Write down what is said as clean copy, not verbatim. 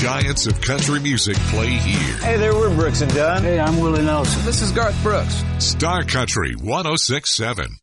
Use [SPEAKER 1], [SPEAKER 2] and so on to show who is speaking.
[SPEAKER 1] giants of country music play here.
[SPEAKER 2] Hey there, we're Brooks and Dunn.
[SPEAKER 3] Hey, I'm Willie Nelson.
[SPEAKER 4] This is Garth Brooks.
[SPEAKER 1] Star Country 106.7.